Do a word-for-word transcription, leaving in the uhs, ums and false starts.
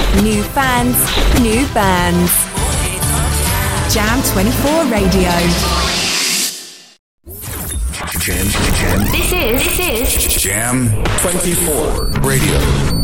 New fans, new bands. Jam twenty-four Radio. Jam, jam. This is, this is Jam twenty-four Radio.